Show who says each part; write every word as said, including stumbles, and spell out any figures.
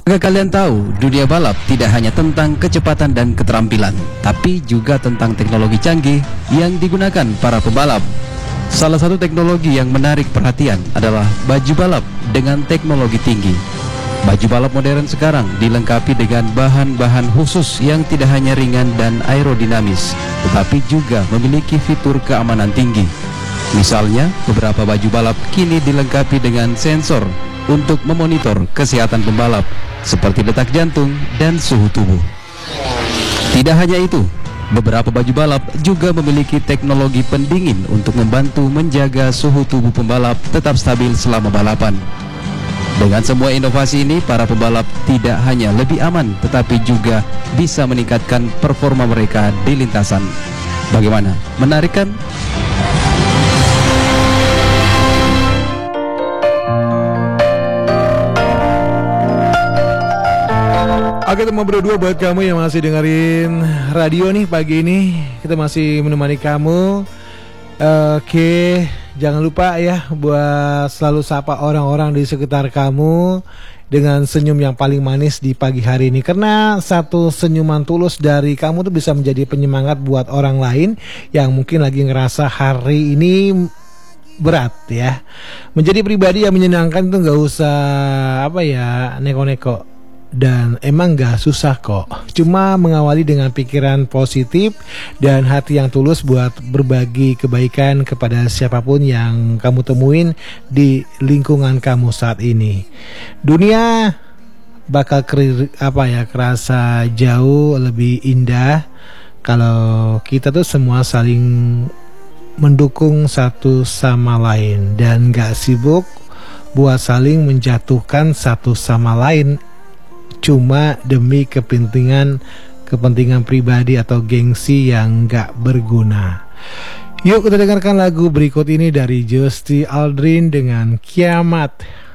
Speaker 1: Apakah kalian tahu, dunia balap tidak hanya tentang kecepatan dan keterampilan, tapi juga tentang teknologi canggih yang digunakan para pembalap. Salah satu teknologi yang menarik perhatian adalah baju balap dengan teknologi tinggi. Baju balap modern sekarang dilengkapi dengan bahan-bahan khusus yang tidak hanya ringan dan aerodinamis, tetapi juga memiliki fitur keamanan tinggi. Misalnya, beberapa baju balap kini dilengkapi dengan sensor untuk memonitor kesehatan pembalap, seperti detak jantung dan suhu tubuh. Tidak hanya itu, beberapa baju balap juga memiliki teknologi pendingin untuk membantu menjaga suhu tubuh pembalap tetap stabil selama balapan. Dengan semua inovasi ini, para pembalap tidak hanya lebih aman, tetapi juga bisa meningkatkan performa mereka di lintasan. Bagaimana? Menarik kan?
Speaker 2: Oke teman berdua, buat kamu yang masih dengerin radio nih pagi ini, kita masih menemani kamu. Oke, jangan lupa ya buat selalu sapa orang-orang di sekitar kamu dengan senyum yang paling manis di pagi hari ini. Karena satu senyuman tulus dari kamu tuh bisa menjadi penyemangat buat orang lain yang mungkin lagi ngerasa hari ini berat ya. Menjadi pribadi yang menyenangkan tuh gak usah apa ya, neko-neko. Dan emang gak susah kok, cuma mengawali dengan pikiran positif dan hati yang tulus buat berbagi kebaikan kepada siapapun yang kamu temuin di lingkungan kamu saat ini. Dunia bakal keri, apa ya, kerasa jauh lebih indah kalau kita tuh semua saling mendukung satu sama lain dan gak sibuk buat saling menjatuhkan satu sama lain cuma demi kepentingan kepentingan pribadi atau gengsi yang gak berguna. Yuk kita dengarkan lagu berikut ini dari Justy Aldrin dengan Kiamat.